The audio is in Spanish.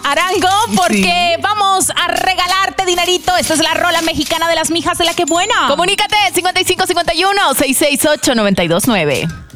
Arango, porque vamos a regalarte dinerito. Esta es la rola mexicana de las mijas de la que buena. Comunícate 5551-668-929.